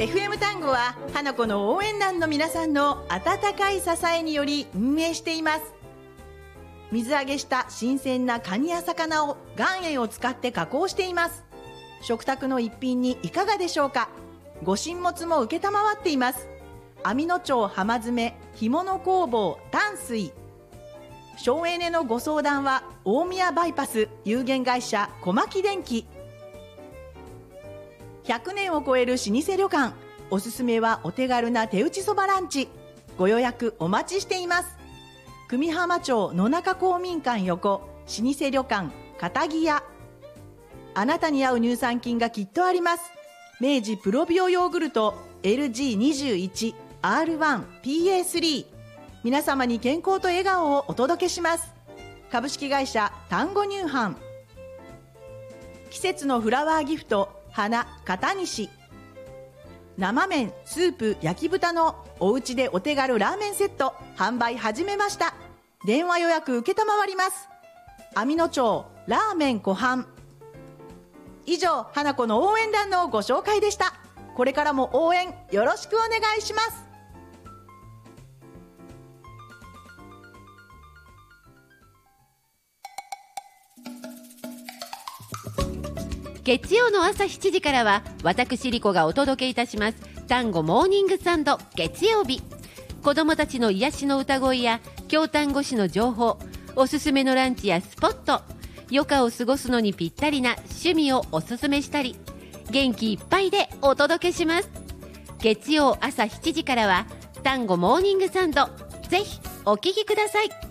FM 単語は花子の応援団の皆さんの温かい支えにより運営しています。水揚げした新鮮なカニや魚を岩塩を使って加工しています。食卓の一品にいかがでしょうか。ご神物も承っています。網野町浜詰干物工房淡水。省エネのご相談は大宮バイパス有限会社小牧電機。100年を超える老舗旅館、おすすめはお手軽な手打ちそばランチ。ご予約お待ちしています。久美浜町野中公民館横老舗旅館片木屋。あなたに合う乳酸菌がきっとあります。明治プロビオヨーグルト LG21 R1PA3。 皆様に健康と笑顔をお届けします。株式会社丹後乳販。季節のフラワーギフト花片西。生麺スープ焼き豚のおうちでお手軽ラーメンセット販売始めました。電話予約承ります。網野町ラーメン湖畔。以上、花子の応援団のご紹介でした。これからも応援よろしくお願いします。 月曜の朝7時からは私リコがお届けいたします単語モーニングサンド月曜日。子どもたちの癒しの歌声や京丹後市の情報、おすすめのランチやスポット、余暇を過ごすのにぴったりな趣味をおすすめしたり、元気いっぱいでお届けします。月曜朝7時からは単語モーニングサンド、ぜひお聞きください。